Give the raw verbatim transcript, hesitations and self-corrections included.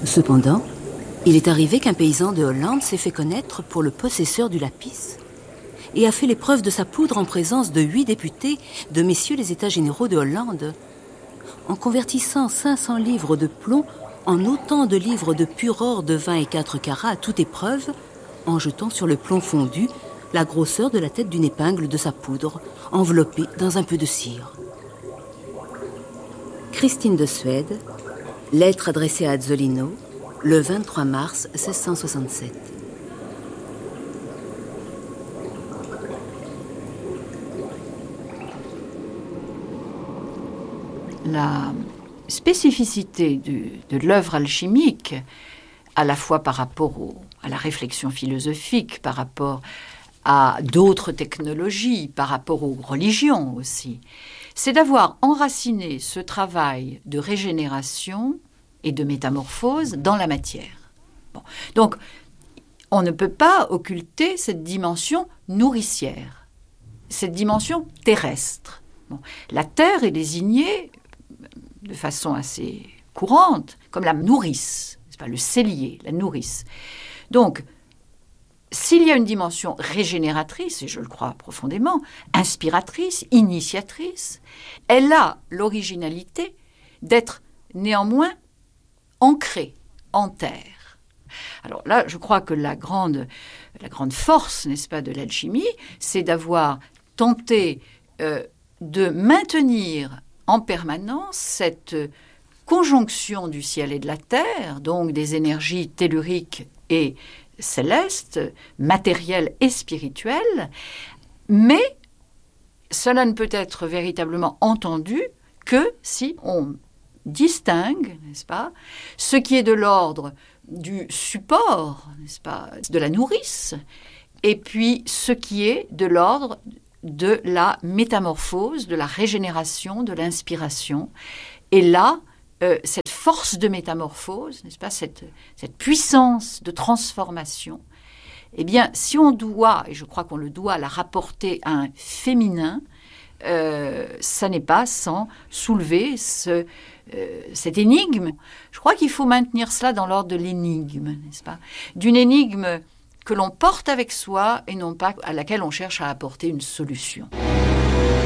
Cependant, il est arrivé qu'un paysan de Hollande s'est fait connaître pour le possesseur du lapis et a fait l'épreuve de sa poudre en présence de huit députés de messieurs les États généraux de Hollande, en convertissant cinq cents livres de plomb en autant de livres de pur or de vingt et quatre carats à toute épreuve, en jetant sur le plomb fondu la grosseur de la tête d'une épingle de sa poudre, enveloppée dans un peu de cire. Christine de Suède, lettre adressée à Azzolino, le vingt-trois mars seize cent soixante-sept. La spécificité de, de l'œuvre alchimique, à la fois par rapport au, à la réflexion philosophique, par rapport à d'autres technologies, par rapport aux religions aussi, c'est d'avoir enraciné ce travail de régénération et de métamorphose dans la matière. Bon. Donc, on ne peut pas occulter cette dimension nourricière, cette dimension terrestre. Bon. La terre est désignée de façon assez courante comme la nourrice, c'est pas le cellier, la nourrice. Donc, s'il y a une dimension régénératrice, et je le crois profondément, inspiratrice, initiatrice, elle a l'originalité d'être néanmoins ancrée en terre. Alors là, je crois que la grande, la grande force, n'est-ce pas, de l'alchimie, c'est d'avoir tenté euh, de maintenir en permanence cette conjonction du ciel et de la terre, donc des énergies telluriques et célestes, matérielles et spirituelles, mais cela ne peut être véritablement entendu que si on distingue, n'est-ce pas, ce qui est de l'ordre du support, n'est-ce pas, de la nourrice, et puis ce qui est de l'ordre de la métamorphose, de la régénération, de l'inspiration. Et là, euh, cette force de métamorphose, n'est-ce pas, cette, cette puissance de transformation, eh bien, si on doit, et je crois qu'on le doit, la rapporter à un féminin, euh, ça n'est pas sans soulever ce, euh, cette énigme. Je crois qu'il faut maintenir cela dans l'ordre de l'énigme, n'est-ce pas, d'une énigme que l'on porte avec soi et non pas à laquelle on cherche à apporter une solution.